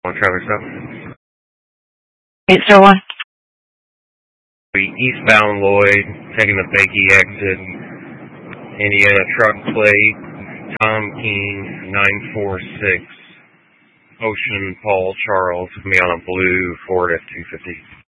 On traffic stop. 801. Eastbound Lloyd, taking the Bakey exit. Indiana truck plate, Tom King 946. Ocean Paul Charles, me on a blue Ford F-250.